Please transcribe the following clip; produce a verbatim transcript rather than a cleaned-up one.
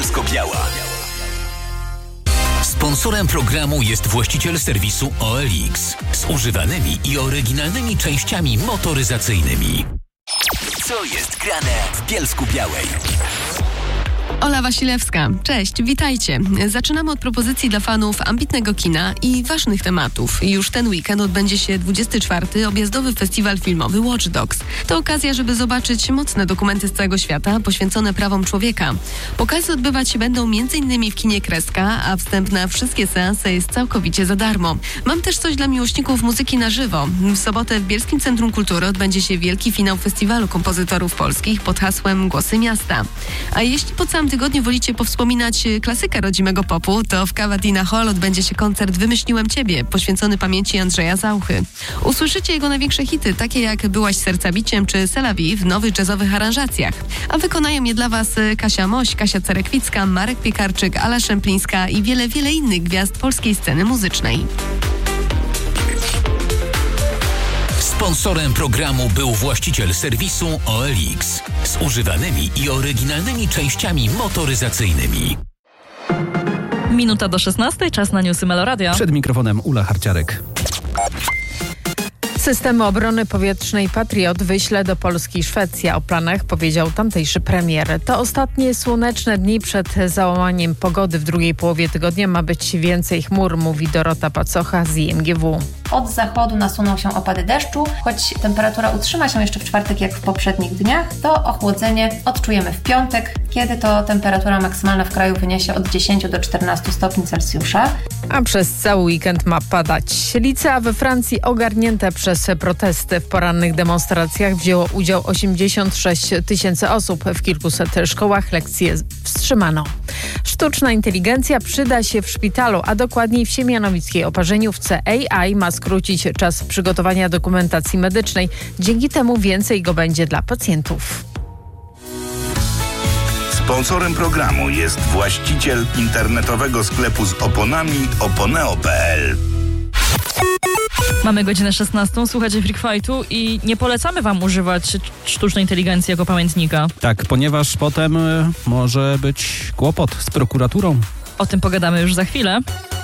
Bielsko-Biała. Sponsorem programu jest właściciel serwisu O L X z używanymi i oryginalnymi częściami motoryzacyjnymi. Co jest grane w Bielsku-Białej? Ola Wasilewska. Cześć, witajcie. Zaczynamy od propozycji dla fanów ambitnego kina i ważnych tematów. Już ten weekend odbędzie się dwudziesty czwarty objazdowy festiwal filmowy Watch Dogs. To okazja, żeby zobaczyć mocne dokumenty z całego świata poświęcone prawom człowieka. Pokazy odbywać się będą między innymi w kinie Kreska, a wstęp na wszystkie seanse jest całkowicie za darmo. Mam też coś dla miłośników muzyki na żywo. W sobotę w Bielskim Centrum Kultury odbędzie się wielki finał festiwalu kompozytorów polskich pod hasłem Głosy Miasta. A jeśli po całym tygodniu wolicie powspominać klasyka rodzimego popu, to w Cavatina Hall odbędzie się koncert Wymyśliłem Ciebie, poświęcony pamięci Andrzeja Zauchy. Usłyszycie jego największe hity, takie jak Byłaś serca biciem czy C'est la vie w nowych jazzowych aranżacjach. A wykonają je dla Was Kasia Moś, Kasia Cerekwicka, Marek Piekarczyk, Ala Szemplińska i wiele, wiele innych gwiazd polskiej sceny muzycznej. Sponsorem programu był właściciel serwisu O L X z używanymi i oryginalnymi częściami motoryzacyjnymi. Minuta do szesnastej, czas na newsy Meloradia. Przed mikrofonem Ula Harciarek. Systemy obrony powietrznej Patriot wyśle do Polski Szwecja. O planach powiedział tamtejszy premier. To ostatnie słoneczne dni przed załamaniem pogody. W drugiej połowie tygodnia ma być więcej chmur, mówi Dorota Pacocha z I M G W. Od zachodu nasuną się opady deszczu. Choć temperatura utrzyma się jeszcze w czwartek jak w poprzednich dniach, to ochłodzenie odczujemy w piątek, kiedy to temperatura maksymalna w kraju wyniesie od dziesięciu do czternastu stopni Celsjusza. A przez cały weekend ma padać. Licea we Francji ogarnięte przez protesty. W porannych demonstracjach wzięło udział osiemdziesiąt sześć tysięcy osób. W kilkuset szkołach lekcje wstrzymano. Sztuczna inteligencja przyda się w szpitalu, a dokładniej w siemianowickiej oparzeniówce. A I ma skrócić czas przygotowania dokumentacji medycznej. Dzięki temu więcej go będzie dla pacjentów. Sponsorem programu jest właściciel internetowego sklepu z oponami oponeo kropka p l. Mamy godzinę szesnastą, słuchacie Freak Fightu i nie polecamy Wam używać sztucznej inteligencji jako pamiętnika. Tak, ponieważ potem y, może być kłopot z prokuraturą. O tym pogadamy już za chwilę.